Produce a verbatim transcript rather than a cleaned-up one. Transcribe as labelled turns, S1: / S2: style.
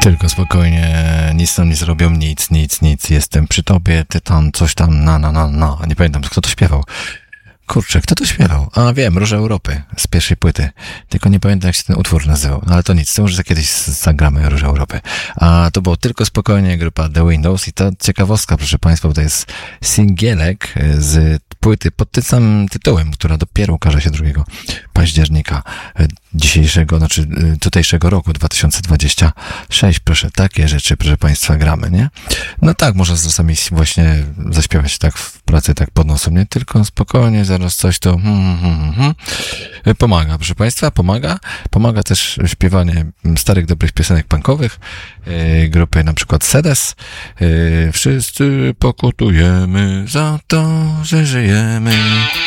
S1: Tylko spokojnie, nic nam nie zrobią, nic, nic, nic. Jestem przy tobie, ty tam, coś tam, na, na, na, na. Nie pamiętam, kto to śpiewał. Kurczę, kto to śpiewał? A wiem, Róża Europy z pierwszej płyty. Tylko nie pamiętam, jak się ten utwór nazywał. No ale to nic, to może za kiedyś zagramy Róża Europy. A to było Tylko spokojnie, grupa The Windows i ta ciekawostka, proszę państwa, bo to jest singielek z płyty pod tym samym tytułem, która dopiero ukaże się drugiego października dzisiejszego, znaczy tutejszego roku dwa tysiące dwudziestego szóstego. Proszę, takie rzeczy, proszę państwa, gramy, nie? No tak, można czasami właśnie zaśpiewać tak w pracy, tak pod nosem, nie? Tylko spokojnie, zaraz coś to hmm, hmm, hmm. pomaga, proszę państwa, pomaga. Pomaga też śpiewanie starych, dobrych piosenek punkowych, yy, grupy na przykład Sedes. Yy, wszyscy pokutujemy za to, że żyjemy.